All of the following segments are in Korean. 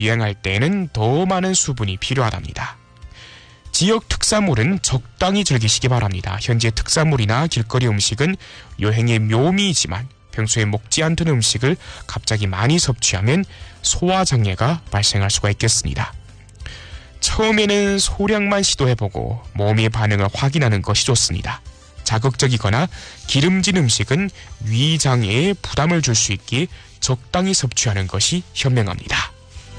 여행할 때에는 더 많은 수분이 필요하답니다. 지역 특산물은 적당히 즐기시기 바랍니다. 현재 특산물이나 길거리 음식은 여행의 묘미이지만 평소에 먹지 않던 음식을 갑자기 많이 섭취하면 소화장애가 발생할 수가 있겠습니다. 처음에는 소량만 시도해보고 몸의 반응을 확인하는 것이 좋습니다. 자극적이거나 기름진 음식은 위장에 부담을 줄 수 있기에 적당히 섭취하는 것이 현명합니다.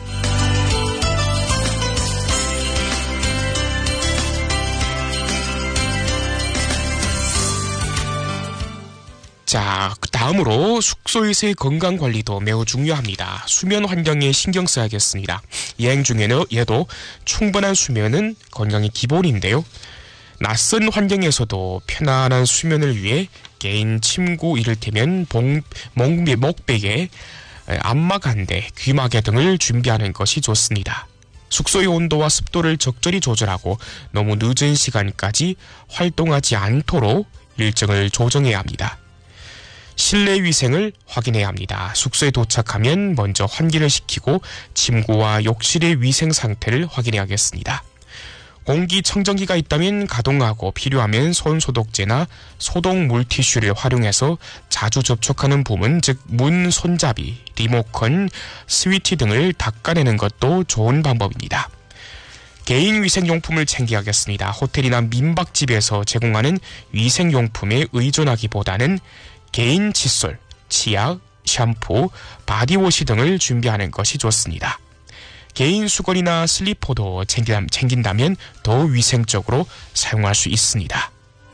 자, 다음으로 숙소에서의 건강관리도 매우 중요합니다. 수면 환경에 신경 써야겠습니다. 여행 중에는 얘도 충분한 수면은 건강의 기본인데요. 낯선 환경에서도 편안한 수면을 위해 개인 침구, 이를테면 목베개, 안마간대, 귀마개 등을 준비하는 것이 좋습니다. 숙소의 온도와 습도를 적절히 조절하고 너무 늦은 시간까지 활동하지 않도록 일정을 조정해야 합니다. 실내 위생을 확인해야 합니다. 숙소에 도착하면 먼저 환기를 시키고 침구와 욕실의 위생 상태를 확인해야겠습니다. 공기청정기가 있다면 가동하고 필요하면 손소독제나 소독 물티슈를 활용해서 자주 접촉하는 부분, 즉 문 손잡이, 리모컨, 스위치 등을 닦아내는 것도 좋은 방법입니다. 개인 위생용품을 챙겨야겠습니다. 호텔이나 민박집에서 제공하는 위생용품에 의존하기보다는 개인 칫솔, 치약, 샴푸, 바디워시 등을 준비하는 것이 좋습니다. 개인 수건이나 슬리퍼도 챙긴다면 더 위생적으로 사용할 수 있습니다.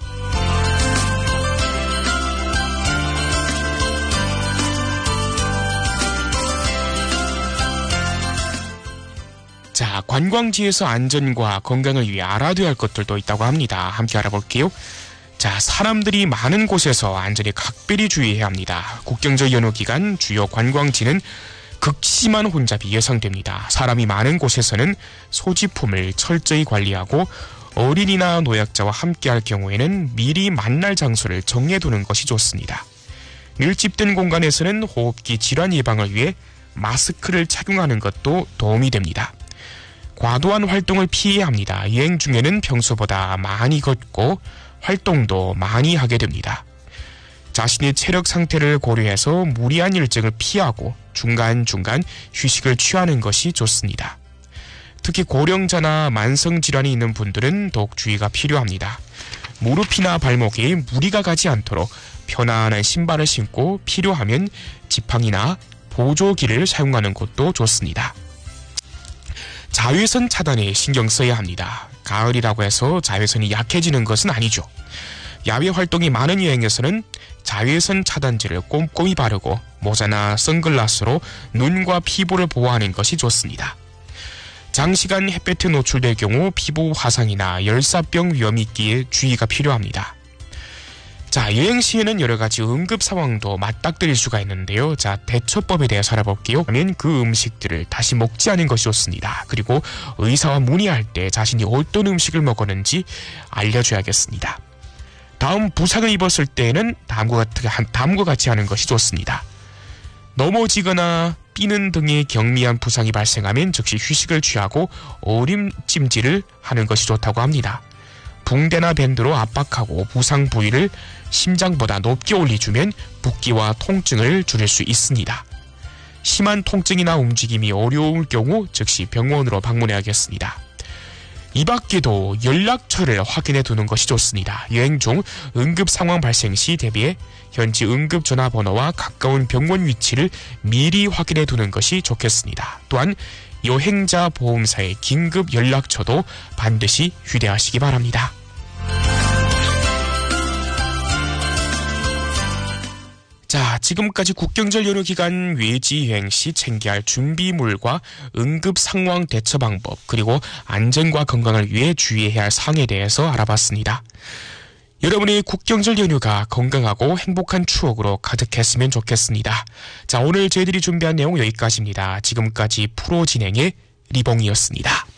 자, 관광지에서 안전과 건강을 위해 알아둬야 할 것들도 있다고 합니다. 함께 알아볼게요. 자, 사람들이 많은 곳에서 안전에 각별히 주의해야 합니다. 국경절 연휴 기간 주요 관광지는 극심한 혼잡이 예상됩니다. 사람이 많은 곳에서는 소지품을 철저히 관리하고 어린이나 노약자와 함께할 경우에는 미리 만날 장소를 정해두는 것이 좋습니다. 밀집된 공간에서는 호흡기 질환 예방을 위해 마스크를 착용하는 것도 도움이 됩니다. 과도한 활동을 피해야 합니다. 여행 중에는 평소보다 많이 걷고 활동도 많이 하게 됩니다. 자신의 체력 상태를 고려해서 무리한 일정을 피하고 중간중간 휴식을 취하는 것이 좋습니다. 특히 고령자나 만성질환이 있는 분들은 더욱 주의가 필요합니다. 무릎이나 발목에 무리가 가지 않도록 편안한 신발을 신고 필요하면 지팡이나 보조기를 사용하는 것도 좋습니다. 자외선 차단에 신경 써야 합니다. 가을이라고 해서 자외선이 약해지는 것은 아니죠. 야외 활동이 많은 여행에서는 자외선 차단제를 꼼꼼히 바르고 모자나 선글라스로 눈과 피부를 보호하는 것이 좋습니다. 장시간 햇볕에 노출될 경우 피부 화상이나 열사병 위험이 있기에 주의가 필요합니다. 자, 여행 시에는 여러 가지 응급 상황도 맞닥뜨릴 수가 있는데요. 자, 대처법에 대해서 알아볼게요. 그러면 그 음식들을 다시 먹지 않은 것이 좋습니다. 그리고 의사와 문의할 때 자신이 어떤 음식을 먹었는지 알려줘야겠습니다. 다음, 부상을 입었을 때에는 다음과 같이 하는 것이 좋습니다. 넘어지거나 삐는 등의 경미한 부상이 발생하면 즉시 휴식을 취하고 어림찜질을 하는 것이 좋다고 합니다. 붕대나 밴드로 압박하고 부상 부위를 심장보다 높게 올려주면 붓기와 통증을 줄일 수 있습니다. 심한 통증이나 움직임이 어려울 경우 즉시 병원으로 방문해야겠습니다. 이 밖에도 연락처를 확인해 두는 것이 좋습니다. 여행 중 응급 상황 발생 시 대비해 현지 응급 전화번호와 가까운 병원 위치를 미리 확인해 두는 것이 좋겠습니다. 또한 여행자 보험사의 긴급 연락처도 반드시 휴대하시기 바랍니다. 자, 지금까지 국경절 연휴 기간 외지 여행 시 챙겨야 할 준비물과 응급 상황 대처 방법, 그리고 안전과 건강을 위해 주의해야 할 사항에 대해서 알아봤습니다. 여러분의 국경절 연휴가 건강하고 행복한 추억으로 가득했으면 좋겠습니다. 자, 오늘 저희들이 준비한 내용 여기까지입니다. 지금까지 프로 진행의 리봉이었습니다.